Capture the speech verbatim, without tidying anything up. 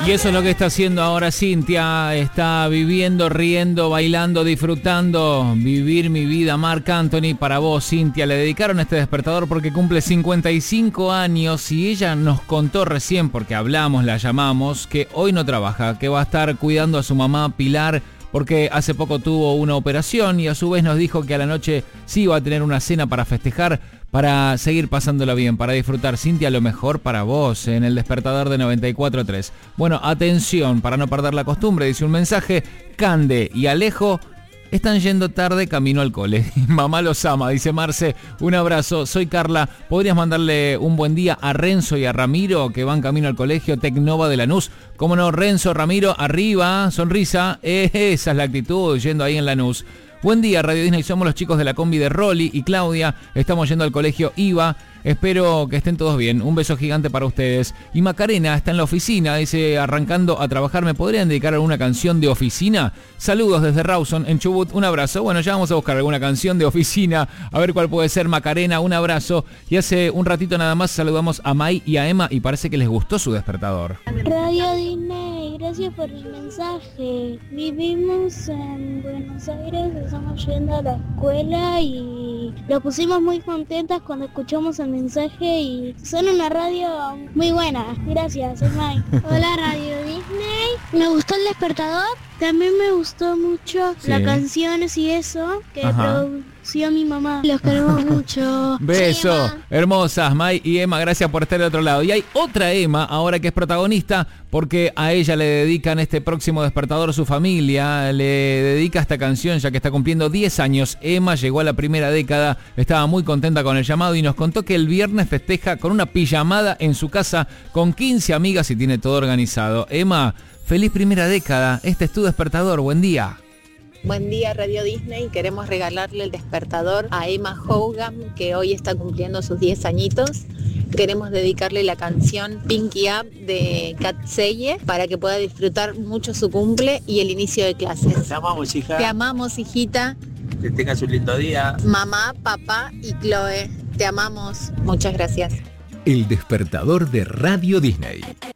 Y eso es lo que está haciendo ahora Cintia. Está viviendo, riendo, bailando, disfrutando. Vivir mi vida. Marc Anthony, para vos, Cintia. Le dedicaron este despertador porque cumple cincuenta y cinco años y ella nos contó recién, porque hablamos, la llamamos, que hoy no trabaja, que va a estar cuidando a su mamá Pilar porque hace poco tuvo una operación y a su vez nos dijo que a la noche sí va a tener una cena para festejar, para seguir pasándola bien, para disfrutar. Cintia, lo mejor para vos en el despertador de noventa y cuatro punto tres. Bueno, atención, para no perder la costumbre, dice un mensaje: Cande y Alejo están yendo tarde camino al cole. Mamá los ama, dice Marce. Un abrazo, soy Carla. ¿Podrías mandarle un buen día a Renzo y a Ramiro, que van camino al colegio Tecnova de Lanús? ¿Cómo no? Renzo, Ramiro, arriba, sonrisa. Eh, esa es la actitud, yendo ahí en Lanús. Buen día, Radio Disney, somos los chicos de la combi de Rolly y Claudia, estamos yendo al colegio I V A, espero que estén todos bien, un beso gigante para ustedes. Y Macarena está en la oficina, dice, arrancando a trabajar, ¿me podrían dedicar alguna canción de oficina? Saludos desde Rawson, en Chubut, un abrazo. Bueno, ya vamos a buscar alguna canción de oficina, a ver cuál puede ser. Macarena, un abrazo. Y hace un ratito nada más saludamos a Mai y a Emma y parece que les gustó su despertador. Radio Disney, gracias por el mensaje. Vivimos en Buenos Aires, estamos yendo a la escuela y lo pusimos muy contentas cuando escuchamos el mensaje y son una radio muy buena. Gracias, soy Mai. Hola Radio Disney, me gustó el despertador, también me gustó mucho sí. las canciones y eso que Ajá. produció mi mamá. Los queremos mucho. Beso, sí, hermosas Mai y Emma, gracias por estar del otro lado. Y hay otra Emma ahora que es protagonista porque a ella le dedican este próximo despertador su familia, le dedica esta canción ya que está cumpliendo diez años. Emma llegó a la primera década, estaba muy contenta con el llamado y nos contó que el viernes festeja con una pijamada en su casa con quince amigas y tiene todo organizado. Emma, feliz primera década, este es tu despertador, buen día. Buen día Radio Disney, queremos regalarle el despertador a Emma Hogan, que hoy está cumpliendo sus diez añitos. Queremos dedicarle la canción Pinky Up de Cat Seye para que pueda disfrutar mucho su cumple y el inicio de clases. Te amamos, hija. Te amamos, hijita. Que tengas un lindo día. Mamá, papá y Chloe, te amamos. Muchas gracias. El despertador de Radio Disney.